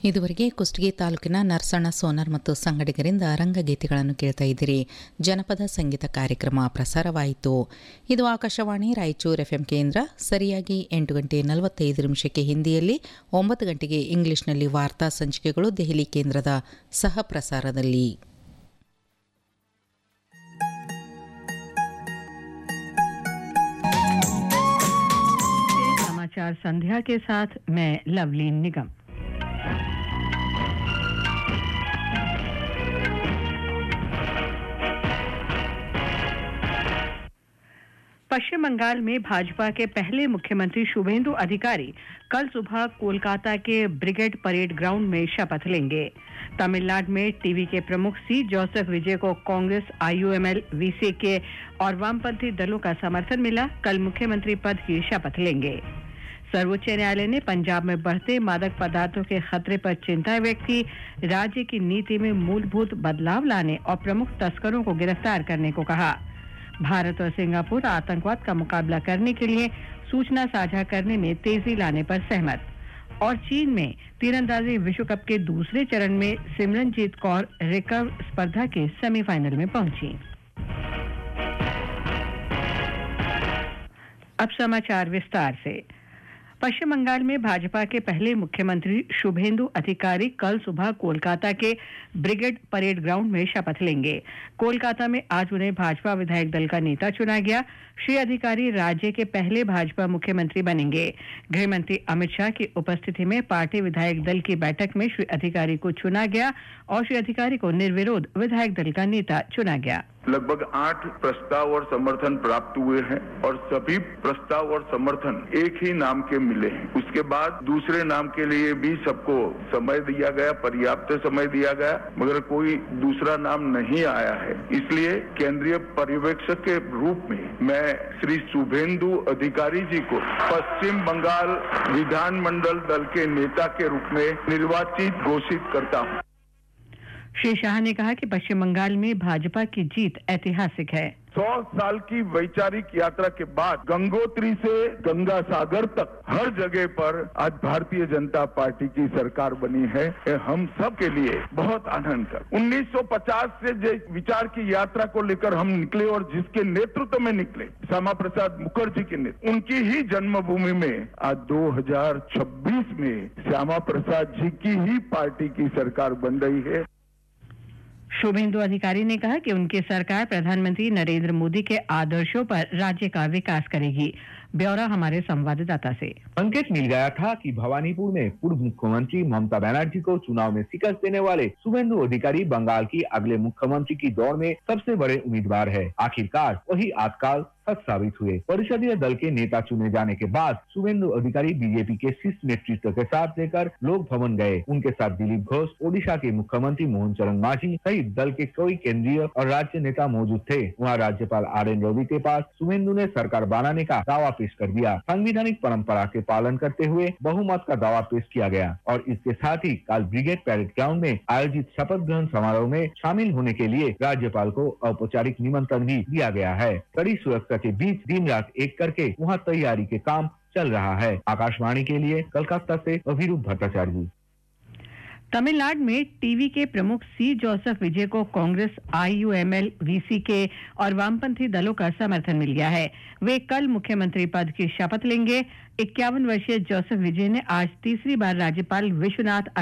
ಇದುವರೆಗೆ ಕುಷ್ಟಗಿ ತಾಲೂಕಿನ ನರಸಣ್ಣ ಸೋನಾರ್ ಮತ್ತು ಸಂಗಡಿಗರಿಂದ ರಂಗಗೀತೆಗಳನ್ನು ಕೇಳ್ತಾ ಇದ್ದೀರಿ. ಜನಪದ ಸಂಗೀತ ಕಾರ್ಯಕ್ರಮ ಪ್ರಸಾರವಾಯಿತು. ಇದು ಆಕಾಶವಾಣಿ ರಾಯಚೂರು ಎಫ್ಎಂ ಕೇಂದ್ರ. ಸರಿಯಾಗಿ 8 ಗಂಟೆ 45 ನಿಮಿಷಕ್ಕೆ ಹಿಂದಿಯಲ್ಲಿ, 9 ಗಂಟೆಗೆ ಇಂಗ್ಲಿಷ್ನಲ್ಲಿ ವಾರ್ತಾ ಸಂಚಿಕೆಗಳು ದೆಹಲಿ ಕೇಂದ್ರದ ಸಹ ಪ್ರಸಾರದಲ್ಲಿ. समाचार संध्या के साथ मैं लवलीन निगम। पश्चिम बंगाल में भाजपा के पहले मुख्यमंत्री शुभेंदु अधिकारी कल सुबह कोलकाता के ब्रिगेड परेड ग्राउंड में शपथ लेंगे। तमिलनाडु में टीवी के प्रमुख सी जोसेफ विजय को कांग्रेस, आईयूएमएल, वीसीके और वामपंथी दलों का समर्थन मिला। कल मुख्यमंत्री पद की शपथ लेंगे। सर्वोच्च न्यायालय ने पंजाब में बढ़ते मादक पदार्थों के खतरे पर चिंता व्यक्त की। राज्य की नीति में मूलभूत बदलाव लाने और प्रमुख तस्करों को गिरफ्तार करने को कहा। भारत और सिंगापुर आतंकवाद का मुकाबला करने के लिए सूचना साझा करने में तेजी लाने पर सहमत। और चीन में तीरंदाजी विश्व कप के दूसरे चरण में सिमरनजीत कौर रिकर्व स्पर्धा के सेमीफाइनल में पहुंची। अब समाचार विस्तार से। पश्चिम बंगाल में भाजपा के पहले मुख्यमंत्री शुभेंदु अधिकारी कल सुबह कोलकाता के ब्रिगेड परेड ग्राउंड में शपथ लेंगे। कोलकाता में आज उन्हें भाजपा विधायक दल का नेता चुना गया। श्री अधिकारी राज्य के पहले भाजपा मुख्यमंत्री बनेंगे। गृह मंत्री अमित शाह की उपस्थिति में पार्टी विधायक दल की बैठक में श्री अधिकारी को चुना गया और श्री अधिकारी को निर्विरोध विधायक दल का नेता चुना गया। लगभग 8 प्रस्ताव और समर्थन प्राप्त हुए हैं और सभी प्रस्ताव और समर्थन एक ही नाम के मिले हैं। उसके बाद दूसरे नाम के लिए भी सबको समय दिया गया, पर्याप्त समय दिया गया, मगर कोई दूसरा नाम नहीं आया है। इसलिए केंद्रीय पर्यवेक्षक के रूप में मैं श्री शुभेंदु अधिकारी जी को पश्चिम बंगाल विधानमंडल दल के नेता के रूप में निर्वाचित घोषित करता हूँ। श्री शाह ने कहा कि पश्चिम बंगाल में भाजपा की जीत ऐतिहासिक है। 100 साल की वैचारिक यात्रा के बाद गंगोत्री से गंगा सागर तक हर जगह पर आज भारतीय जनता पार्टी की सरकार बनी है। ये हम सब के लिए बहुत आनंद है। 1950 से जिस विचार की यात्रा को लेकर हम निकले और जिसके नेतृत्व में निकले, श्यामा प्रसाद मुखर्जी के नेतृत्व, उनकी ही जन्मभूमि में आज 2026 में श्यामा प्रसाद जी की ही पार्टी की सरकार बन रही है। शुभेंदु अधिकारी ने कहा कि उनकी सरकार प्रधानमंत्री नरेंद्र मोदी के आदर्शों पर राज्य का विकास करेगी। ब्यौरा हमारे संवाददाता से। संकेत मिल गया था कि भवानीपुर में पूर्व मुख्यमंत्री ममता बनर्जी को चुनाव में शिकस्त देने वाले शुभेंदु अधिकारी बंगाल की अगले मुख्यमंत्री की दौड़ में सबसे बड़े उम्मीदवार है। आखिरकार वही आजकल सच साबित हुए। परिषदीय दल के नेता चुने जाने के बाद शुभेंदु अधिकारी बीजेपी के शीर्ष नेतृत्व के साथ लेकर लोक भवन गए। उनके साथ दिलीप घोष, ओडिशा के मुख्यमंत्री मोहन चरण मांझी सहित दल के कई केंद्रीय और राज्य नेता मौजूद थे। वहाँ राज्यपाल आरएन रवि के पास शुभेंदु ने सरकार बनाने का दावा पेश कर दिया। संवैधानिक परंपरा के पालन करते हुए बहुमत का दावा पेश किया गया और इसके साथ ही कल ब्रिगेड परेड ग्राउंड में आयोजित शपथ ग्रहण समारोह में शामिल होने के लिए राज्यपाल को औपचारिक निमंत्रण भी दिया गया है। कड़ी सुरक्षा के बीच दिन रात एक करके वहाँ तैयारी के काम चल रहा है। आकाशवाणी के लिए कोलकाता से अभिरूप भट्टाचार्य। तमिलनाडु में टीवी के प्रमुख सी जोसेफ विजय को कांग्रेस, आईयूएमएल, वीसीके और वामपंथी दलों का समर्थन मिल गया है। वे कल मुख्यमंत्री पद की शपथ लेंगे। 51 वर्षीय जोसेफ विजय ने आज तीसरी बार राज्यपाल विश्वनाथ